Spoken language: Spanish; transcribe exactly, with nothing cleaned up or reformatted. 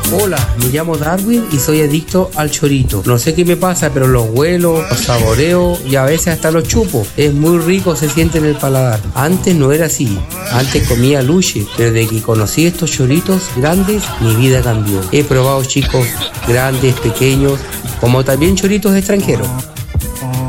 Hola, me llamo Darwin y soy adicto al chorito. No sé qué me pasa, pero los huelo, los saboreo y a veces hasta los chupo. Es muy rico, se siente en el paladar. Antes no era así. Antes comía luche, pero desde que conocí estos choritos grandes, mi vida cambió. He probado chicos grandes, pequeños, como también choritos extranjeros.